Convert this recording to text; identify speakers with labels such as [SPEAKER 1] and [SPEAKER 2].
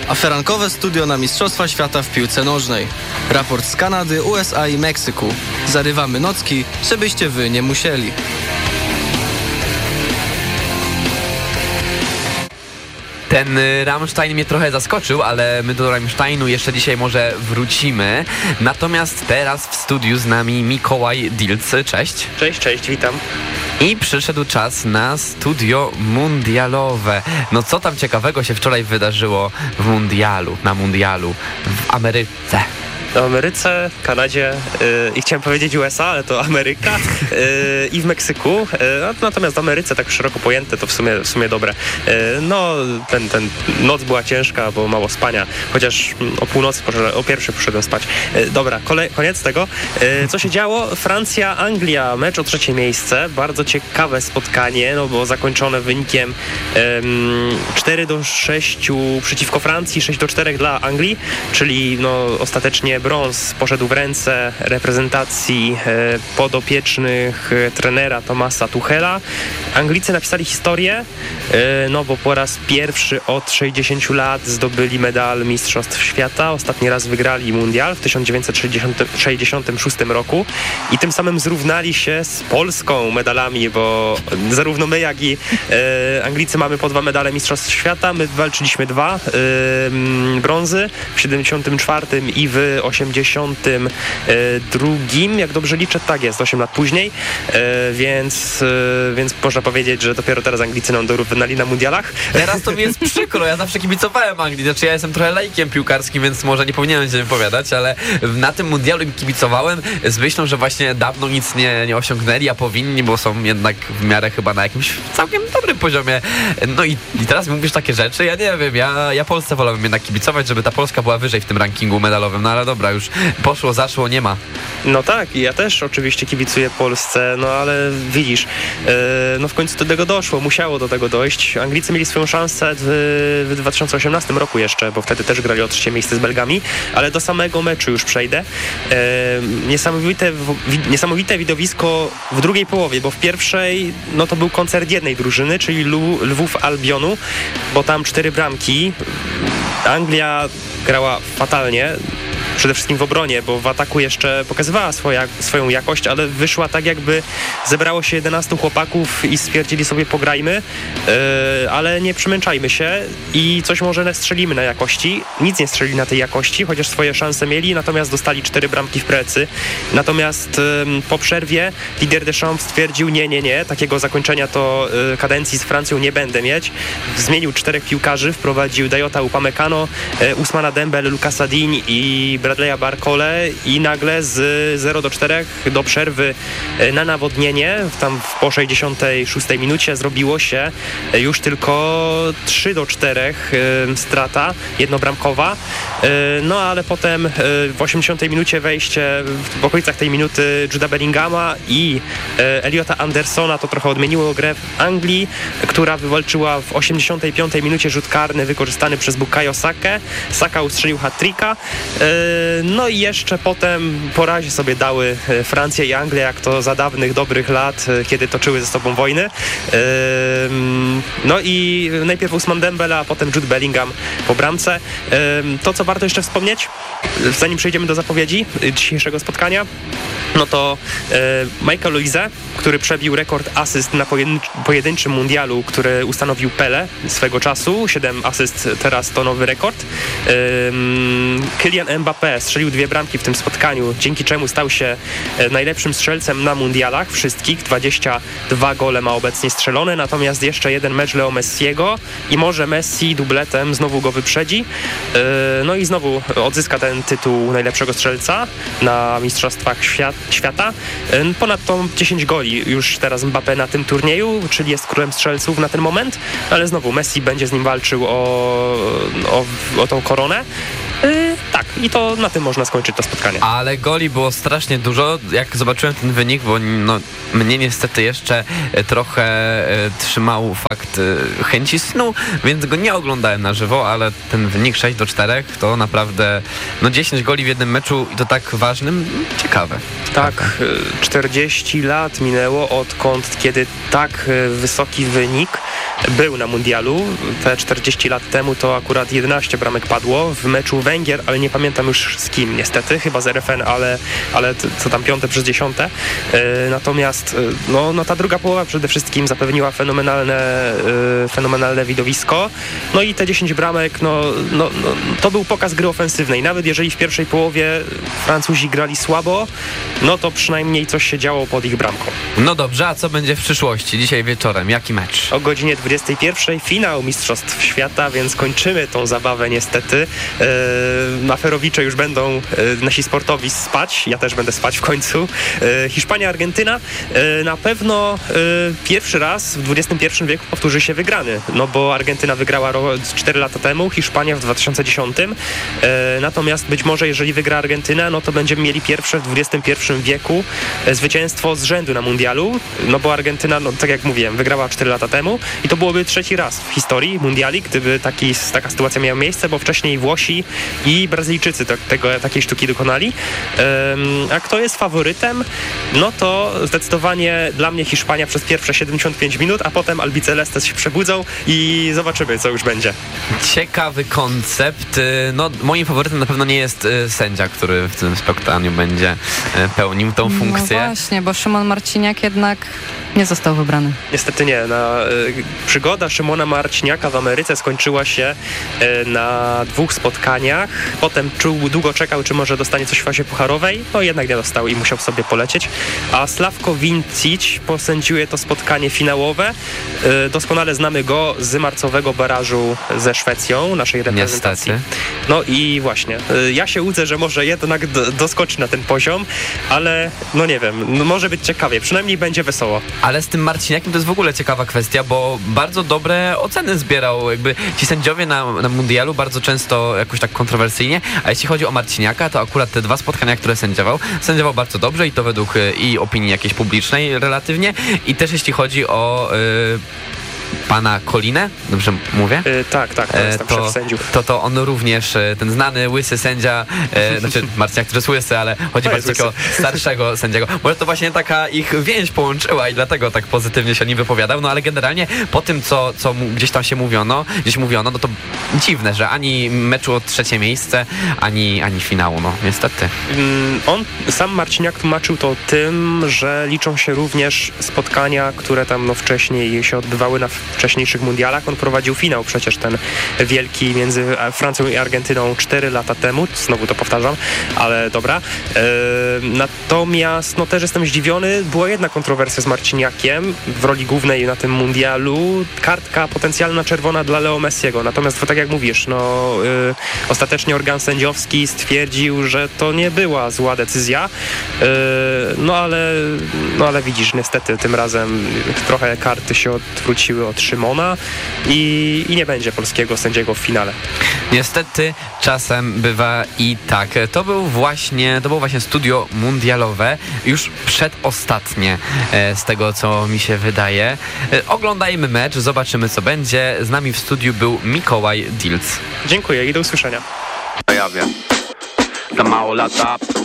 [SPEAKER 1] Aferankowe studio na Mistrzostwa Świata w piłce nożnej. Raport z Kanady, USA i Meksyku. Zarywamy nocki, żebyście wy nie musieli.
[SPEAKER 2] Ten Rammstein mnie trochę zaskoczył, ale my do Rammsteinu jeszcze dzisiaj może wrócimy. Natomiast teraz w studiu z nami Mikołaj Dilc. Cześć.
[SPEAKER 3] Cześć, witam.
[SPEAKER 2] I przyszedł czas na studio mundialowe. No co tam ciekawego się wczoraj wydarzyło na mundialu w Ameryce?
[SPEAKER 3] W Ameryce, Kanadzie i chciałem powiedzieć USA, ale to Ameryka i w Meksyku. Natomiast w Ameryce tak szeroko pojęte to w sumie dobre. Ten noc była ciężka, bo mało spania, chociaż o północy, o pierwszej poszedłem spać. Dobra, koniec tego. Co się działo? Francja, Anglia, mecz o 3. miejsce. Bardzo ciekawe spotkanie, no bo zakończone wynikiem 4-6 przeciwko Francji, 6-4 dla Anglii, czyli ostatecznie brąz poszedł w ręce reprezentacji podopiecznych trenera Thomasa Tuchela. Anglicy napisali historię, bo po raz pierwszy od 60 lat zdobyli medal Mistrzostw Świata. Ostatni raz wygrali mundial w 1966 roku i tym samym zrównali się z Polską medalami, bo zarówno my, jak i Anglicy mamy po 2 medale Mistrzostw Świata. My walczyliśmy 2 brązy w 74 i w 82, jak dobrze liczę, tak jest, 8 lat później, więc można powiedzieć, że dopiero teraz Anglicy nam dorównali na mundialach.
[SPEAKER 2] Teraz to mi jest przykro, ja zawsze kibicowałem Anglii, znaczy ja jestem trochę laikiem piłkarskim, więc może nie powinienem się wypowiadać, ale na tym mundialu im kibicowałem z myślą, że właśnie dawno nic nie osiągnęli, a powinni, bo są jednak w miarę chyba na jakimś całkiem dobrym poziomie. No i teraz mówisz takie rzeczy, ja nie wiem, ja Polsce wolałbym jednak kibicować, żeby ta Polska była wyżej w tym rankingu medalowym, no ale dobra, już poszło, zaszło, nie ma. No
[SPEAKER 3] tak, ja też oczywiście kibicuję Polsce, ale widzisz, w końcu do tego doszło, musiało do tego dojść. Anglicy mieli swoją szansę w 2018 roku jeszcze, bo wtedy też grali o 3. miejsce z Belgami, ale do samego meczu już przejdę. Niesamowite widowisko w drugiej połowie, bo w pierwszej to był koncert jednej drużyny, czyli Lwów Albionu, bo tam 4 bramki. Anglia grała fatalnie, przede wszystkim w obronie, bo w ataku jeszcze pokazywała swoją jakość, ale wyszła tak, jakby zebrało się 11 chłopaków i stwierdzili sobie pograjmy, ale nie przemęczajmy się i coś może strzelimy na jakości. Nic nie strzelili na tej jakości, chociaż swoje szanse mieli, natomiast dostali 4 bramki w plecy. Natomiast po przerwie lider Deschamps stwierdził, nie, takiego zakończenia to kadencji z Francją nie będę mieć. Zmienił 4 piłkarzy, wprowadził Dayota Upamecano, Ousmana Dembele, Lucasa Digne i Bradley'a Barcole i nagle z 0-4 do przerwy na nawodnienie, tam po 66 minucie zrobiło się już tylko 3-4 strata jednobramkowa, ale potem w 80 minucie wejście w okolicach tej minuty Juda Bellinghama i Eliota Andersona to trochę odmieniło grę w Anglii, która wywalczyła w 85 minucie rzut karny wykorzystany przez Bukayo Sakę. Saka ustrzelił hat-tricka. I jeszcze potem po razie sobie dały Francja i Anglia, jak to za dawnych, dobrych lat, kiedy toczyły ze sobą wojny. I najpierw Ousmane Dembele, a potem Jude Bellingham po bramce. To, co warto jeszcze wspomnieć, zanim przejdziemy do zapowiedzi dzisiejszego spotkania, to Michael Olise, który przebił rekord asyst na pojedynczym mundialu, który ustanowił Pele swego czasu. 7 asyst, teraz to nowy rekord. Kylian Mbappé strzelił 2 bramki w tym spotkaniu, dzięki czemu stał się najlepszym strzelcem na mundialach wszystkich. 22 gole ma obecnie strzelone, natomiast jeszcze jeden mecz Leo Messiego i może Messi dubletem znowu go wyprzedzi. I znowu odzyska ten tytuł najlepszego strzelca na Mistrzostwach Świata. Ponadto 10 goli już teraz Mbappé na tym turnieju, czyli jest królem strzelców na ten moment, ale znowu Messi będzie z nim walczył o tą koronę. Tak, tak. I to na tym można skończyć to spotkanie.
[SPEAKER 2] Ale goli było strasznie dużo. Jak zobaczyłem ten wynik, bo no, mnie niestety jeszcze trochę trzymał fakt chęci snu, więc go nie oglądałem na żywo, ale ten wynik 6-4 to naprawdę 10 goli w jednym meczu i to tak ważnym, ciekawe.
[SPEAKER 3] Tak, 40 lat minęło odkąd, kiedy tak wysoki wynik był na mundialu. Te 40 lat temu to akurat 11 bramek padło w meczu Węgier, ale nie pamiętam już z kim niestety, chyba z RFN, ale co tam 5 przez 10. Natomiast ta druga połowa przede wszystkim zapewniła fenomenalne widowisko. No i te 10 bramek, to był pokaz gry ofensywnej. Nawet jeżeli w pierwszej połowie Francuzi grali słabo, no to przynajmniej coś się działo pod ich bramką.
[SPEAKER 2] No dobrze, a co będzie w przyszłości? Dzisiaj wieczorem, jaki mecz?
[SPEAKER 3] O godzinie 21 finał Mistrzostw Świata, więc kończymy tą zabawę niestety. Aferowicze już będą nasi sportowi spać, ja też będę spać w końcu. Hiszpania-Argentyna, na pewno pierwszy raz w XXI wieku powtórzy się wygrany, no bo Argentyna wygrała 4 lata temu, Hiszpania w 2010. Natomiast być może jeżeli wygra Argentyna, no to będziemy mieli pierwsze w XXI wieku zwycięstwo z rzędu na mundialu, no bo Argentyna, tak jak mówiłem, wygrała 4 lata temu i to byłoby trzeci raz w historii mundiali, gdyby taka sytuacja miała miejsce, bo wcześniej Włosi i Brazylijczycy takiej sztuki dokonali. A kto jest faworytem? No to zdecydowanie dla mnie Hiszpania przez pierwsze 75 minut, a potem Albicelestes się przebudzą i zobaczymy, co już będzie.
[SPEAKER 2] Ciekawy koncept. Moim faworytem na pewno nie jest sędzia, który w tym spotkaniu będzie pełnił tą funkcję.
[SPEAKER 4] No właśnie, bo Szymon Marciniak jednak nie został wybrany.
[SPEAKER 3] Niestety nie. Przygoda Szymona Marciniaka w Ameryce skończyła się na 2 spotkaniach. Potem długo czekał, czy może dostanie coś w fazie pucharowej. No jednak nie dostał i musiał sobie polecieć. A Slavko Vincic posędziuje to spotkanie finałowe. Doskonale znamy go z marcowego barażu ze Szwecją, naszej reprezentacji.
[SPEAKER 2] Niestety.
[SPEAKER 3] No i właśnie. Ja się łudzę, że może jednak doskoczy na ten poziom, ale nie wiem. Może być ciekawie. Przynajmniej będzie wesoło.
[SPEAKER 2] Ale z tym Marciniakiem to jest w ogóle ciekawa kwestia, bo bardzo dobre oceny zbierał. Jakby ci sędziowie na mundialu bardzo często jakoś tak kontrowersyjnie, a jeśli chodzi o Marciniaka, to akurat te 2 spotkania, które sędziował bardzo dobrze i to według i opinii jakiejś publicznej relatywnie i też jeśli chodzi o pana Kolinę, dobrze mówię?
[SPEAKER 3] Tak, to jest tam szef sędziów.
[SPEAKER 2] To on również, ten znany, łysy sędzia, Marciniak, który jest łysy, ale chodzi o takiego starszego sędziego. Może to właśnie taka ich więź połączyła i dlatego tak pozytywnie się o nim wypowiadał, ale generalnie po tym, co gdzieś tam się mówiono, no to dziwne, że ani meczu o 3. miejsce, ani finału, niestety.
[SPEAKER 3] Sam Marciniak tłumaczył to tym, że liczą się również spotkania, które tam wcześniej się odbywały na wcześniejszych mundialach. On prowadził finał przecież ten wielki między Francją i Argentyną 4 lata temu. Znowu to powtarzam, ale dobra. Natomiast też jestem zdziwiony. Była jedna kontrowersja z Marciniakiem w roli głównej na tym mundialu. Kartka potencjalna czerwona dla Leo Messiego. Natomiast tak jak mówisz, ostatecznie organ sędziowski stwierdził, że to nie była zła decyzja. Ale widzisz, niestety tym razem trochę karty się odwróciły od Szymona i nie będzie polskiego sędziego w finale.
[SPEAKER 2] Niestety czasem bywa i tak. To było właśnie studio mundialowe, już przedostatnie z tego, co mi się wydaje. Oglądajmy mecz, zobaczymy, co będzie. Z nami w studiu był Mikołaj Dilc.
[SPEAKER 3] Dziękuję i do usłyszenia.
[SPEAKER 5] Za mało lata,